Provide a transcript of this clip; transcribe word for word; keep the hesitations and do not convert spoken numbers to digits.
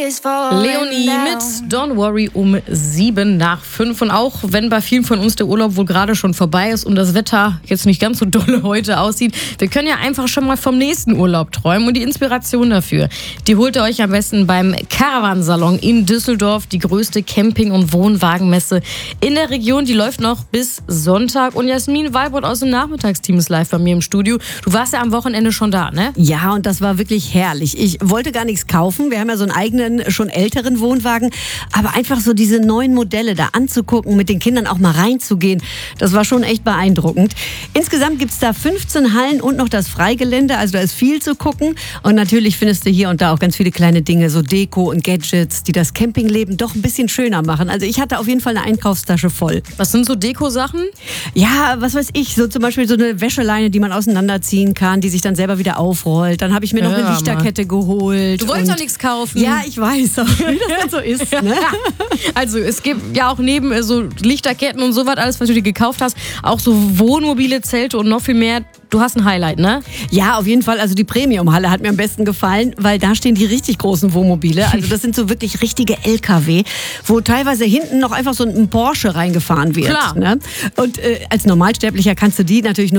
Leonie mit Don't Worry um sieben nach fünf. Und auch wenn bei vielen von uns der Urlaub wohl gerade schon vorbei ist und das Wetter jetzt nicht ganz so dolle heute aussieht, wir können ja einfach schon mal vom nächsten Urlaub träumen. Und die Inspiration dafür, die holt ihr euch am besten beim Caravansalon in Düsseldorf, die größte Camping- und Wohnwagenmesse in der Region. Die läuft noch bis Sonntag. Und Jasmin Walbert aus dem Nachmittagsteam ist live bei mir im Studio. Du warst ja am Wochenende schon da, ne? Ja, und das war wirklich herrlich. Ich wollte gar nichts kaufen. Wir haben ja so einen eigenen, schon älteren Wohnwagen. Aber einfach so diese neuen Modelle da anzugucken, mit den Kindern auch mal reinzugehen, das war schon echt beeindruckend. Insgesamt gibt es da fünfzehn Hallen und noch das Freigelände. Also da ist viel zu gucken. Und natürlich findest du hier und da auch ganz viele kleine Dinge, so Deko und Gadgets, die das Campingleben doch ein bisschen schöner machen. Also ich hatte auf jeden Fall eine Einkaufstasche voll. Was sind so Deko-Sachen? Ja, was weiß ich, so zum Beispiel so eine Wäscheleine, die man auseinanderziehen kann, die sich dann selber wieder aufrollt. Dann habe ich mir noch Ja, eine Lichterkette geholt. Du wolltest und doch nichts kaufen. Ja, ich weiß auch, wie das dann so ist. Ne? Also es gibt ja auch neben äh, so Lichterketten und sowas, alles, was du dir gekauft hast, auch so Wohnmobile, Zelte und noch viel mehr. Du hast ein Highlight, ne? Ja, auf jeden Fall. Also die Premium-Halle hat mir am besten gefallen, weil da stehen die richtig großen Wohnmobile. Also das sind so wirklich richtige L K W, wo teilweise hinten noch einfach so ein Porsche reingefahren wird. Klar. Ne? Und äh, als Normalsterblicher kannst du die natürlich nur